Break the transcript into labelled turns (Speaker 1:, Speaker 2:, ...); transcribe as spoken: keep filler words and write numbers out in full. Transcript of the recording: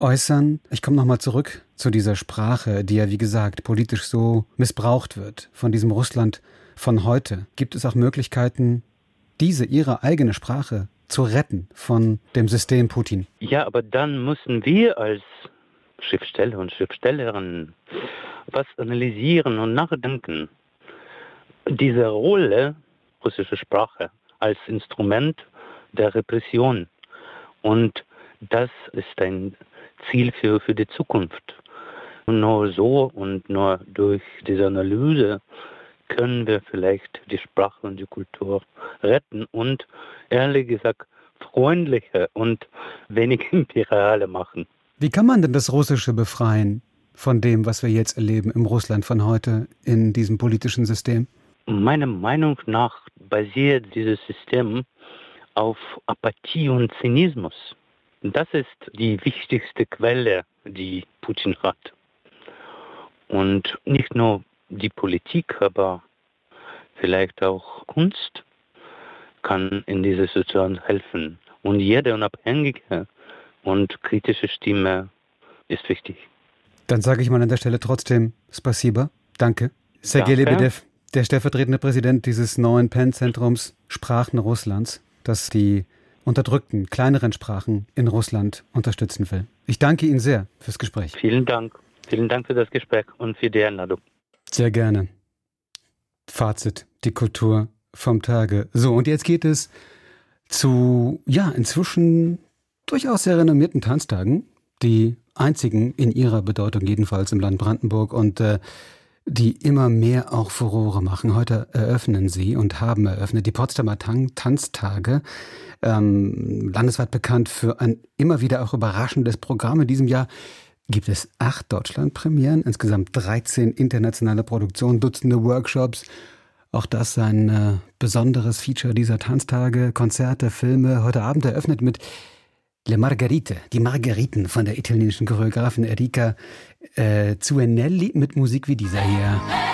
Speaker 1: äußern. Ich komme nochmal zurück zu dieser Sprache, die ja, wie gesagt, politisch so missbraucht wird, von diesem Russland von heute. Gibt es auch Möglichkeiten, diese, ihre eigene Sprache zu retten von dem System Putin?
Speaker 2: Ja, aber dann müssen wir als Schriftsteller und Schriftstellerinnen was analysieren und nachdenken. Diese Rolle russischer Sprache als Instrument der Repression. Und das ist ein Ziel für, für die Zukunft. Und nur so und nur durch diese Analyse können wir vielleicht die Sprache und die Kultur retten und ehrlich gesagt freundlicher und weniger imperiale machen.
Speaker 1: Wie kann man denn das Russische befreien von dem, was wir jetzt erleben im Russland von heute in diesem politischen System?
Speaker 2: Meiner Meinung nach basiert dieses System auf Apathie und Zynismus. Das ist die wichtigste Quelle, die Putin hat. Und nicht nur die Politik, aber vielleicht auch Kunst kann in dieser Situation helfen. Und jede unabhängige und kritische Stimme ist wichtig.
Speaker 1: Dann sage ich mal an der Stelle trotzdem Spasiba. Danke. Sergej Lebedew, der stellvertretende Präsident dieses neuen Penn-Zentrums Sprachen Russlands, das die unterdrückten, kleineren Sprachen in Russland unterstützen will. Ich danke Ihnen sehr fürs Gespräch.
Speaker 2: Vielen Dank. Vielen Dank für das Gespräch und für die Einladung.
Speaker 1: Sehr gerne. Fazit, die Kultur vom Tage. So, und jetzt geht es zu, ja, inzwischen durchaus sehr renommierten Tanztagen, die einzigen in ihrer Bedeutung jedenfalls im Land Brandenburg und äh, die immer mehr auch Furore machen. Heute eröffnen sie und haben eröffnet die Potsdamer Tan- Tanztage, ähm, landesweit bekannt für ein immer wieder auch überraschendes Programm. In diesem Jahr gibt es acht Deutschlandpremieren, insgesamt dreizehn internationale Produktionen, Dutzende Workshops. Auch das ein äh, besonderes Feature dieser Tanztage, Konzerte, Filme. Heute Abend eröffnet mit Le Margherite, die Margeriten von der italienischen Choreografin Enrica äh, Zuenelli mit Musik wie dieser hier.